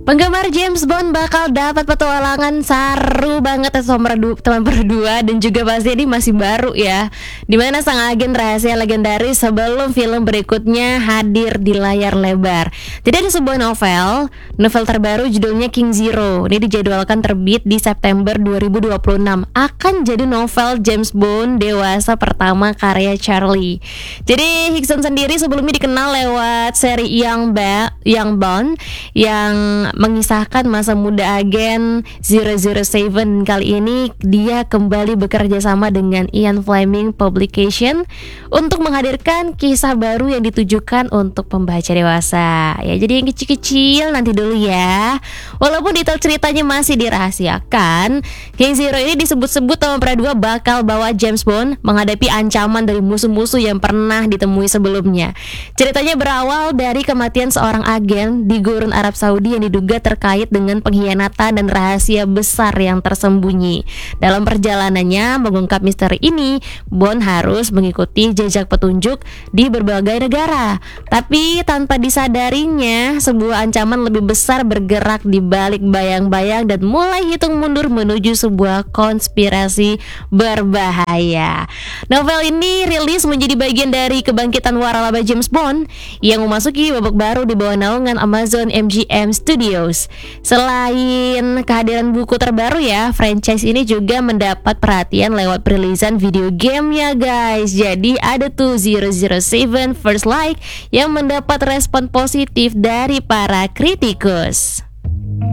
Penggemar James Bond bakal dapat petualangan seru banget ya sama teman berdua, dan juga pasti ini masih baru ya, dimana sang agen rahasia legendaris sebelum film berikutnya hadir di layar lebar. Jadi ada sebuah novel terbaru judulnya King Zero. Ini dijadwalkan terbit di September 2026. Akan jadi novel James Bond dewasa pertama karya Charlie. Jadi Hickson sendiri sebelumnya dikenal lewat seri Young Bond yang mengisahkan masa muda agen 007. Kali ini dia kembali bekerja sama dengan Ian Fleming Publication untuk menghadirkan kisah baru yang ditujukan untuk pembaca dewasa. Ya, jadi yang kecil-kecil nanti dulu ya. Walaupun detail ceritanya masih dirahasiakan, King Zero ini disebut-sebut Tom Pradua bakal bawa James Bond menghadapi ancaman dari musuh-musuh yang pernah ditemui sebelumnya. Ceritanya berawal dari kematian seorang agen di Gurun Arab Saudi yang diduga terkait dengan pengkhianatan dan rahasia besar yang tersembunyi. Dalam perjalanannya mengungkap misteri ini, Bond harus mengikuti jejak petunjuk di berbagai negara. Tapi tanpa disadarinya, sebuah ancaman lebih besar bergerak di balik bayang-bayang dan mulai hitung mundur menuju sebuah konspirasi berbahaya. Novel ini rilis menjadi bagian dari kebangkitan waralaba James Bond yang memasuki babak baru di bawah naungan Amazon MGM Studios. Selain kehadiran buku terbaru ya, franchise ini juga mendapat perhatian lewat perilisan video game ya guys. Jadi ada tuh 007 First Light yang mendapat respon positif dari para kritikus.